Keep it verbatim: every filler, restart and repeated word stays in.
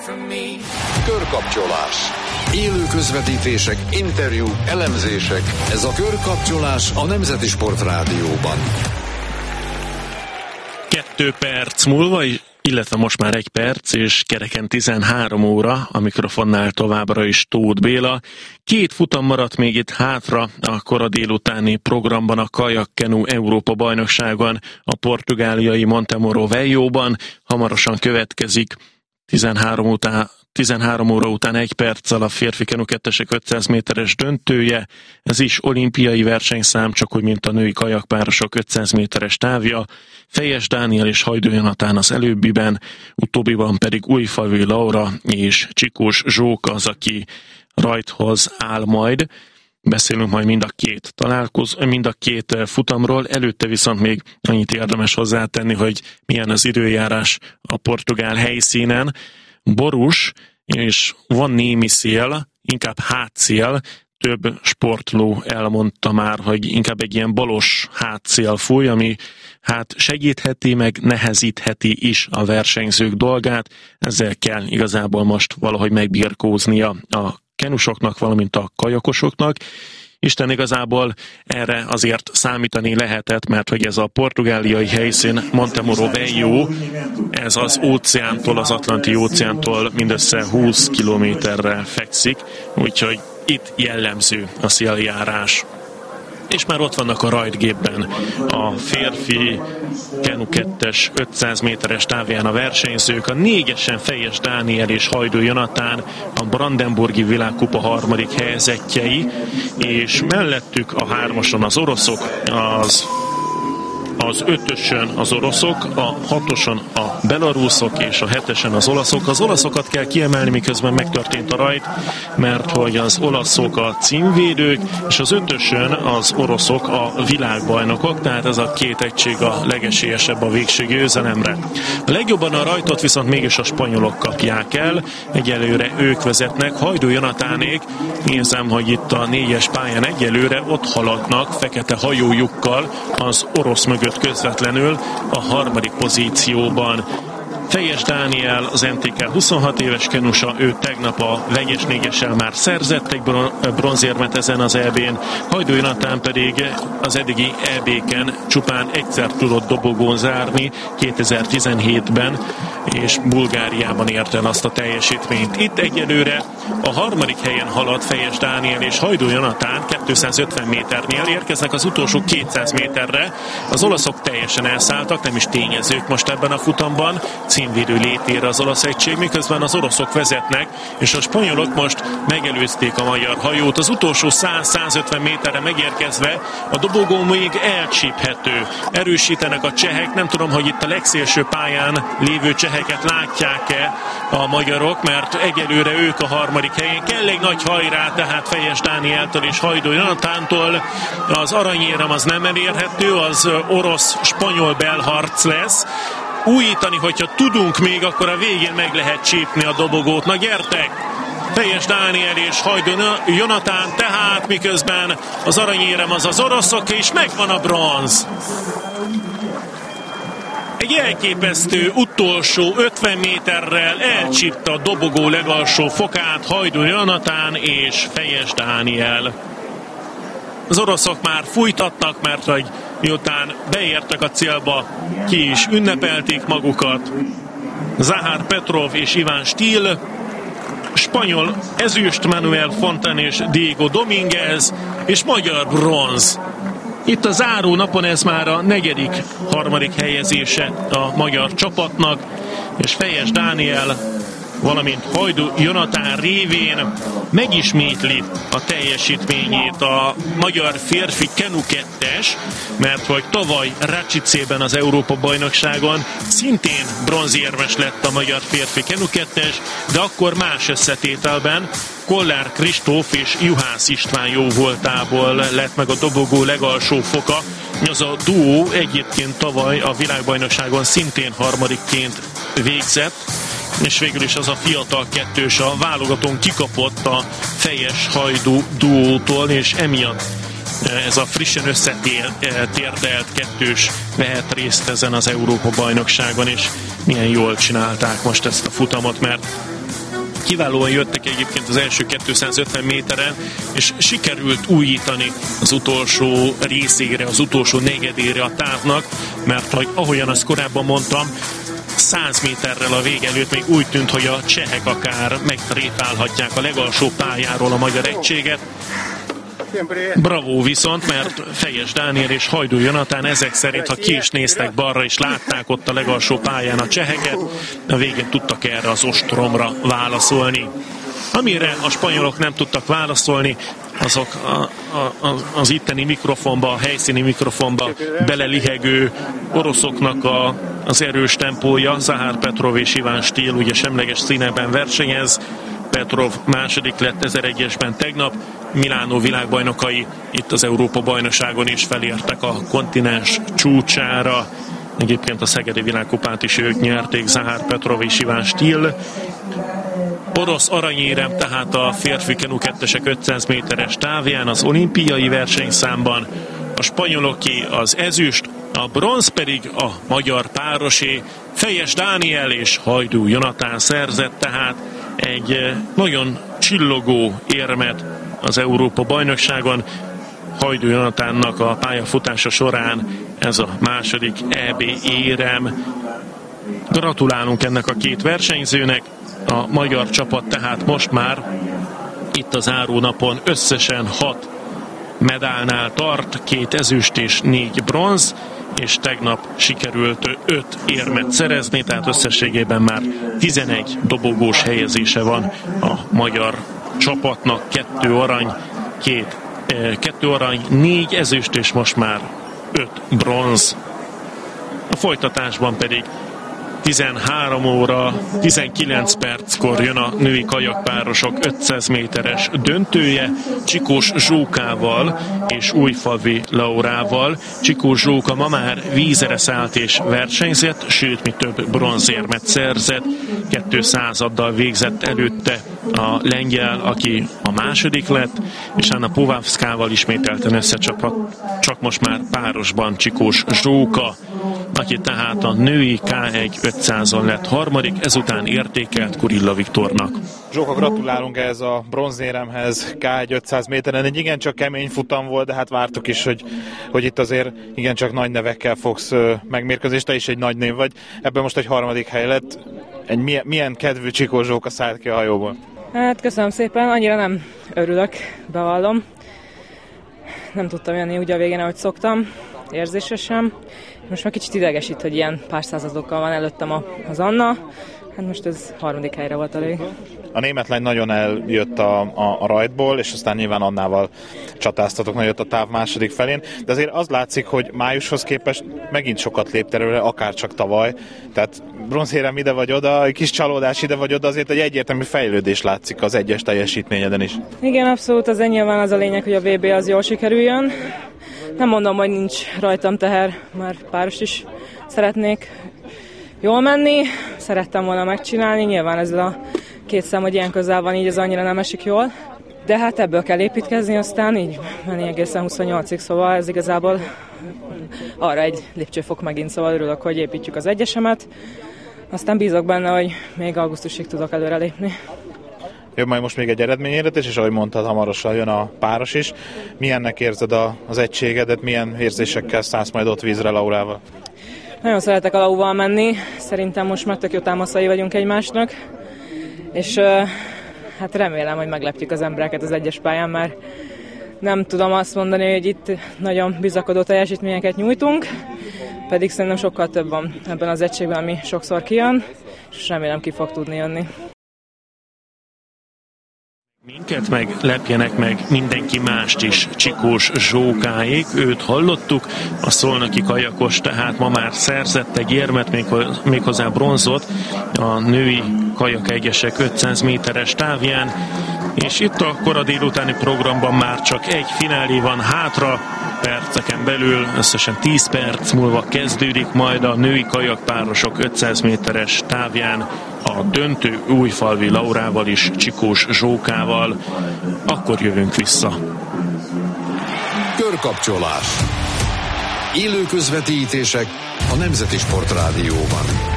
Körkapcsolás. Élő közvetítések, interjúk, elemzések. Ez a Körkapcsolás a Nemzeti Sport Rádióban. Kettő perc múlva, illetve most már egy perc, és kereken tizenhárom óra, a mikrofonnál továbbra is Tóth Béla. Két futam maradt még itt hátra a kora délutáni programban, a Kajak-Kenu Európa-bajnokságon, a portugáliai Montemoro Veljóban. Hamarosan következik tizenhárom, után, tizenhárom óra után egy perccel a férfi kenu kettesek ötszáz méteres döntője. Ez is olimpiai versenyszám, csak úgy, mint a női kajakpárosok ötszáz méteres távja. Fejes Dániel és Hajdú Jonatán az előbbiben, utóbbiban pedig Újfalvi Laura és Csikós Zsók az, aki rajthoz áll majd. Beszélünk majd mind a két találkoz, mind a két futamról, előtte viszont még annyit érdemes hozzátenni, hogy milyen az időjárás a portugál helyszínen. Borús, és van némi szél, inkább hátszél, több sportló elmondta már, hogy inkább egy ilyen balos hátszél fúj, ami hát segítheti, meg nehezítheti is a versenyzők dolgát. Ezzel kell igazából most valahogy megbirkóznia a kenusoknak, valamint a kajakosoknak. Isten igazából erre azért számítani lehetett, mert hogy ez a portugáliai helyszín, Montemoro Veljó, ez az óceántól, az Atlanti óceántól mindössze húsz kilométerre fekszik, úgyhogy itt jellemző a széljárás. És már ott vannak a rajtgépben a férfi kenu kettes ötszáz méteres távján a versenyzők, a négyesen Fejes Dániel és Hajdú Jonatán, a Brandenburgi világkupa harmadik helyezettjei, és mellettük a hármason az oroszok, az az ötösön az oroszok, a hatoson a belaruszok és a hetesen az olaszok. Az olaszokat kell kiemelni, miközben megtörtént a rajt, mert hogy az olaszok a címvédők, és az ötösön az oroszok a világbajnokok, tehát ez a két egység a legesélyesebb a végső győzelemre. A legjobban a rajtot viszont mégis a spanyolok kapják el, egyelőre ők vezetnek, Hajdú Jonatánék, nézem, hogy itt a négyes pályán egyelőre ott haladnak fekete hajójukkal az orosz mögött közvetlenül a harmadik pozícióban. Fejes Dániel, az en té ká huszonhat éves kenusa, ő tegnap a vegyes négyessel már szerzett egy bronzérmet ezen az é bén, Hajdú Jonatán pedig az eddigi é béken csupán egyszer tudott dobogón zárni kétezer-tizenhétben, és Bulgáriában ért el azt a teljesítményt. Itt egyelőre a harmadik helyen halad Fejes Dániel és Hajdú Jonatán, kétszázötven méternél érkeznek az utolsó kétszáz méterre. Az olaszok teljesen elszálltak, nem is tényezők most ebben a futamban, címvédő létére az olasz egység, miközben az oroszok vezetnek, és a spanyolok most megelőzték a magyar hajót. Az utolsó száz-százötven méterre megérkezve a dobogó még elcsíphető. Erősítenek a csehek, nem tudom, hogy itt a legszélső pályán lévő cseheket látják-e a magyarok, mert egyelőre ők a harmadik helyen. Kell egy nagy hajrá, tehát Fejes Dánieltől és Hajdú Jonatántól. Az aranyérem az nem elérhető, az orosz-spanyol belharc lesz. Újítani, hogyha tudunk még, akkor a végén meg lehet csípni a dobogót. Na gyertek! Fejes Dániel és Hajdú Jonatán, tehát miközben az aranyérem az az oroszok, és megvan a bronz. Egy elképesztő utolsó ötven méterrel elcsípte a dobogó legalsó fokát Hajdú Jonatán és Fejes Dániel. Az oroszok már fújtatnak, mert hogy miután beértek a célba, ki is ünnepelték magukat. Zahár Petrov és Iván Stil, spanyol ezüst Manuel Fontan és Diego Dominguez, és magyar bronz. Itt a záró napon ez már a negyedik, harmadik helyezése a magyar csapatnak, és Fejes Dániel, valamint Hajdú Jonatán révén megismétli a teljesítményét a magyar férfi kenu kettes, mert hogy tavaly Rácsicében az Európa-bajnokságon szintén bronzérmes lett a magyar férfi kenu kettes, de akkor más összetételben. Kollár Kristóf és Juhász István jó voltából lett meg a dobogó legalsó foka. Az a duó egyébként tavaly a világbajnokságon szintén harmadikként végzett, és végül is az a fiatal kettős a válogatón kikapott a Fejes Hajdú duótól, és emiatt ez a frissen összetérdelt kettős vehet részt ezen az Európa-bajnokságon, és milyen jól csinálták most ezt a futamot, mert Kiválóan jöttek egyébként az első kétszázötven méteren, és sikerült újítani az utolsó részére, az utolsó negyedére a távnak, mert ahogyan azt korábban mondtam, száz méterrel a vég előtt még úgy tűnt, hogy a csehek akár megtréfálhatják a legalsó pályáról a magyar egységet. Bravo viszont, mert Fejes Dániel és Hajdú Jonatán ezek szerint, ha ki is néztek balra és látták ott a legalsó pályán a cseheket, a végén tudtak erre az ostromra válaszolni. Amire a spanyolok nem tudtak válaszolni, azok a, a, a, az itteni mikrofonba, a helyszíni mikrofonba belelihegő oroszoknak a, az erős tempója. Zahár Petrov és Iván Stíl ugye semleges színeben versenyez. Petrov második lett ezeregyesben tegnap, Milánó világbajnokai itt az Európa-bajnokságon is felértek a kontinens csúcsára. Egyébként a Szegedi világkupát is ők nyerték, Zahár Petrov és Iván Stíl. Orosz aranyérem tehát a férfi kenu kettesek ötszáz méteres távján az olimpiai versenyszámban, a spanyoloké az ezüst, a bronz pedig a magyar párosé, Fejes Dániel és Hajdú Jonatán szerzett tehát egy nagyon csillogó érmet az Európa-bajnokságon. Hajdú Jonatánnak a pályafutása során ez a második é bé érem. Gratulálunk ennek a két versenyzőnek. A magyar csapat tehát most már itt az zárónapon összesen hat medálnál tart, két ezüst és négy bronz, és tegnap sikerült öt érmet szerezni, tehát összességében már tizenegy dobogós helyezése van a magyar csapatnak, kettő arany, két, eh, kettő arany, négy ezüst, és most már öt bronz. A folytatásban pedig tizenhárom óra tizenkilenc perckor jön a női kajakpárosok ötszáz méteres döntője Csikós Zsókával és Újfalvi Laurával. Csikós Zsóka ma már vízre szállt és versenyzett, sőt, mi több bronzérmet szerzett. kétszázaddal végzett előtte a lengyel, aki a második lett, és Anna Povavszkával ismételten összecsapott, csak most már párosban Csikós Zsóka, aki tehát a női ká egy ötszázon lett harmadik, ezután értékelt Kurilla Viktornak. Zsóka, gratulálunk ez a bronzéremhez ká egy ötszáz méteren. Egy igencsak kemény futam volt, de hát vártuk is, hogy, hogy itt azért igencsak nagy nevekkel fogsz megmérkőzni, és te is egy nagy név vagy. Ebben most egy harmadik hely lett. Egy milyen, milyen kedvű Csikós Zsóka szállt ki a hajóból? Hát köszönöm szépen, annyira nem örülök, bevallom. Nem tudtam jönni úgy a végén, ahogy szoktam, érzésesen. Most már kicsit idegesít, hogy ilyen pár századokkal van előttem az Anna. Hát most ez harmadik helyre volt elég. A német lány nagyon eljött a, a, a rajtból, és aztán nyilván Annával csatáztatok nagyot a táv második felén, de azért az látszik, hogy májushoz képest megint sokat lépte előre, akár csak tavaly. Tehát bronzérem ide vagy oda, egy kis csalódás ide vagy oda, azért egy egyértelmű fejlődés látszik az egyes teljesítményeden is. Igen, abszolút, az nyilván az a lényeg, hogy a vé bé az jól sikerüljön. Nem mondom, hogy nincs rajtam teher, már párost is szeretnék jól menni, szerettem volna megcsinálni, nyilván ez a két szám, hogy ilyen közel van, így ez annyira nem esik jól, de hát ebből kell építkezni, aztán így menni egészen huszonnyolcig, szóval ez igazából arra egy lépcsőfok megint, szóval örülök, hogy építjük az egyesemet, aztán bízok benne, hogy még augusztusig tudok előrelépni. Jön majd most még egy eredményérdetés, és ahogy mondtad, hamarosan jön a páros is. Milyennek érzed a, az egységedet, milyen érzésekkel szállsz majd ott vízre Laurával? Nagyon szeretek a Lauval menni, szerintem most már tök jó támaszai vagyunk egymásnak, és hát remélem, hogy meglepjük az embereket az egyes pályán, mert nem tudom azt mondani, hogy itt nagyon bizakodó teljesítményeket nyújtunk, pedig szerintem sokkal több van ebben az egységben, ami sokszor kijön, és remélem ki fog tudni jönni. Minket meg lepjenek meg mindenki mást is, Csikós Zsókáék, őt hallottuk, a szolnoki kajakos tehát ma már szerzett egy érmet, méghozzá bronzot a női kajakegyesek ötszáz méteres távján, és itt a kora délutáni programban már csak egy finálé van hátra, perceken belül, összesen tíz perc múlva kezdődik majd a női kajakpárosok ötszáz méteres távján a döntő Újfalvi Laurával és Csikós Zsókával. Akkor jövünk vissza. Körkapcsolás. Élő közvetítések a Nemzeti Sportrádióban.